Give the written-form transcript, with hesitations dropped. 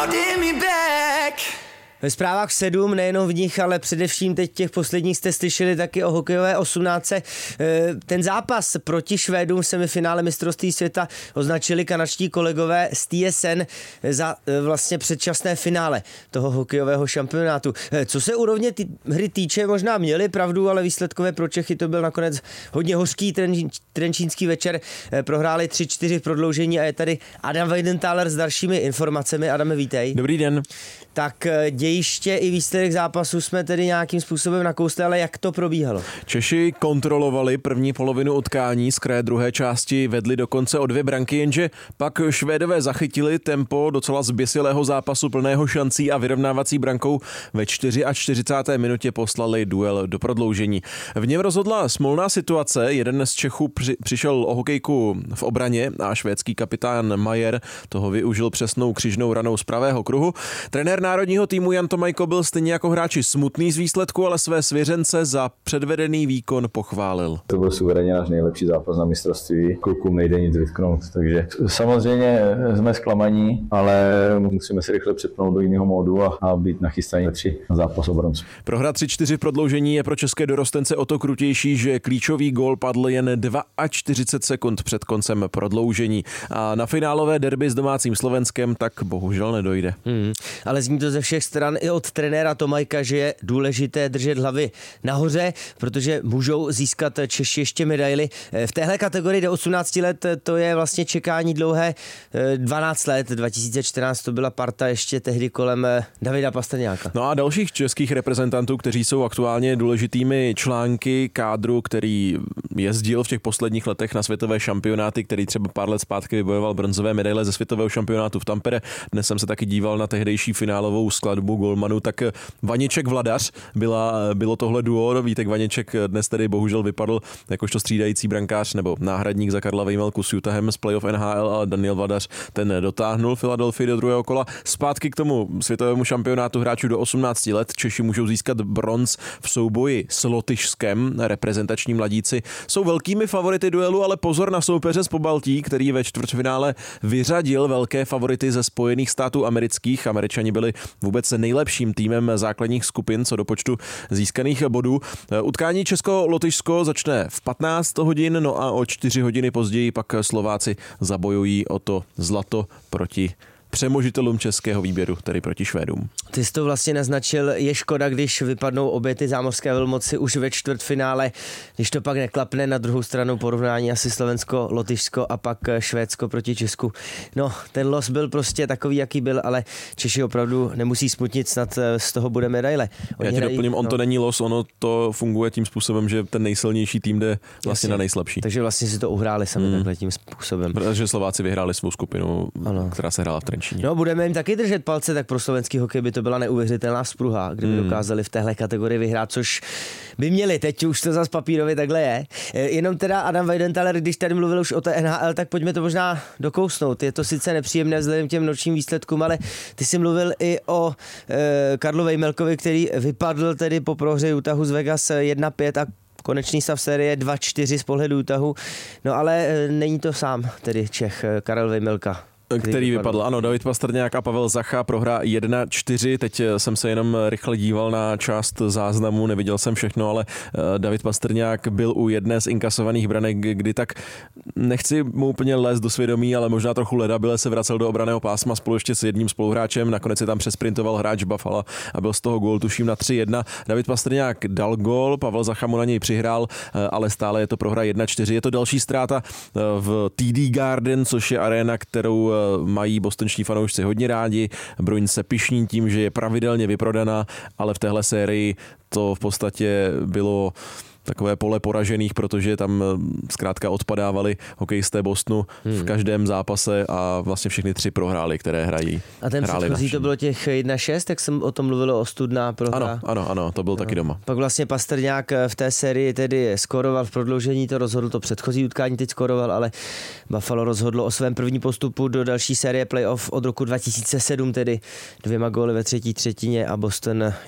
Ve zprávách 7, nejenom v nich, ale především teď těch posledních jste slyšeli taky o hokejové 18. Ten zápas proti Švédům v semifinále mistrovství světa označili kanadští kolegové z TSN za vlastně předčasné finále toho hokejového šampionátu. Co se úrovně hry týče, možná měli pravdu, ale výsledkové pro Čechy to byl nakonec hodně hořký trenčínský večer. Prohráli 3-4 v prodloužení a je tady Adam Weidenthaler s dalšími informacemi. Adame, vítej. Dobrý den. Tak dějiště i výsledek zápasu jsme tedy nějakým způsobem nakousli, ale jak to probíhalo? Češi kontrolovali první polovinu utkání, z kraje druhé části vedli dokonce o 2 branky, jenže pak Švédové zachytili tempo docela zběsilého zápasu plného šancí a vyrovnávací brankou ve 44. minutě poslali duel do prodloužení. V něm rozhodla smolná situace, jeden z Čechů přišel o hokejku v obraně a švédský kapitán Majer toho využil přesnou křižnou ranou z pravého kruhu. Trenér národního týmu Jan Tomajko byl stejně jako hráči smutný z výsledku, ale své svěřence za předvedený výkon pochválil. To byl suverénně náš nejlepší zápas na mistrovství. Klukům nejde nic vytknout, takže samozřejmě jsme zklamaní, ale musíme se rychle přepnout do jiného módu a být nachystaní na zápas o bronz. Prohra 3-4 v prodloužení je pro české dorostence o to krutější, že klíčový gól padl jen 42 sekund před koncem prodloužení a na finálové derby s domácím Slovenskem tak bohužel nedojde. Ale zní to ze všech stran i od trenéra Tomajka, že je důležité držet hlavy nahoře, protože můžou získat Češi ještě medaily. V téhle kategorii do 18 let to je vlastně čekání dlouhé 12 let. 2014 to byla parta ještě tehdy kolem Davida Pastrňáka. No a dalších českých reprezentantů, kteří jsou aktuálně důležitými články kádru, který jezdil v těch posledních letech na světové šampionáty, který třeba pár let zpátky vybojoval bronzové medaile ze světového šampionátu v Tampere. Dnes jsem se taky díval na tehdejší finálovou skladbu golmanů, tak Vaněček Vladař bylo tohle duo. Vítek Vaněček dnes tedy bohužel vypadl jakožto střídající brankář nebo náhradník za Karla Vejmelku s Utahem z playoff NHL a Daniel Vladař ten dotáhnul Philadelphii do druhého kola. Zpátky k tomu světovému šampionátu hráčů do 18 let. Češi můžou získat bronz v souboji s Lotyšskem. Reprezentační mladíci jsou velkými favority duelu, ale pozor na soupeře z Pobaltí, který ve čtvrtfinále vyřadil velké favority ze Spojených států amerických. Američani byli vůbec nejlepším týmem základních skupin co do počtu získaných bodů. Utkání Česko-Lotyšsko začne v 15 hodin, no a o 4 hodiny později pak Slováci zabojují o to zlato proti přemožitelům českého výběru, tedy proti Švédům. Ty jsi to vlastně naznačil, je škoda, když vypadnou obě ty zámořské velmoci už ve čtvrtfinále, když to pak neklapne. Na druhou stranu porovnání asi Slovensko, Lotyšsko a pak Švédsko proti Česku. No, ten los byl prostě takový, jaký byl, ale Češi opravdu nemusí smutnit, snad z toho bude medaile. Já ti doplním, to není los, ono to funguje tím způsobem, že ten nejsilnější tým jde vlastně na nejslabší. Takže vlastně si to uhráli sami takhle tím způsobem. Protože Slováci vyhráli svou skupinu, která se hrála v Trenčíně. No, budeme jim taky držet palce, tak pro slovenský hokej by to byla neuvěřitelná spruha, kdyby dokázali v téhle kategorii vyhrát, což by měli. Teď už to zas papírově takhle je. Jenom teda Adam Weidenthaler, když tady mluvil už o té NHL, tak pojďme to možná dokousnout. Je to sice nepříjemné vzhledem těm nočním výsledkům, ale ty jsi mluvil i o Karlu Vejmelkovi, který vypadl tedy po prohře Utahu z Vegas 1-5 a konečný stav série 2-4 z pohledu Utahu. No ale není to sám tedy Čech Karel Vejmelka. Který vypadl. Ano, David Pastrňák a Pavel Zacha, prohra 1-4. Teď jsem se jenom rychle díval na část záznamu, neviděl jsem všechno, ale David Pastrňák byl u jedné z inkasovaných branek, kdy tak nechci mu úplně lézt do svědomí, ale možná trochu ledabyle se vracel do obranného pásma spolu ještě s jedním spoluhráčem. Nakonec se tam přesprintoval hráč Buffalo a byl z toho gól tuším na 3-1. David Pastrňák dal gól, Pavel Zacha mu na něj přihrál, ale stále je to prohra 1-4. Je to další ztráta v TD Garden, což je aréna, kterou mají bostonští fanoušci hodně rádi. Bruins se pyšní tím, že je pravidelně vyprodaná, ale v téhle sérii to v podstatě bylo takové pole poražených, protože tam zkrátka odpadávali hokejisté Bostonu v každém zápase a vlastně všechny 3 prohráli, které hrají. A ten předchozí to bylo těch 1-6, jak jsem o tom mluvil, ostudná prohra. Ano, to byl taky doma. Pak vlastně Pastrňák v té sérii tedy skoroval v prodloužení, to rozhodl to předchozí utkání, teď skoroval, ale Buffalo rozhodlo o svém první postupu do další série playoff od roku 2007, tedy 2 góly ve třetí třetině a Boston